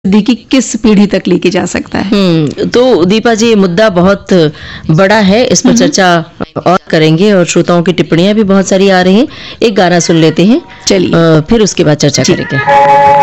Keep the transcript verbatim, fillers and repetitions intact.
की किस पीढ़ी तक लेके जा सकता है। हम्म तो दीपा जी, ये मुद्दा बहुत बड़ा है, इस पर चर्चा और करेंगे और श्रोताओं की टिप्पणियां भी बहुत सारी आ रही हैं। एक गाना सुन लेते हैं, चलिए, फिर उसके बाद चर्चा करेंगे।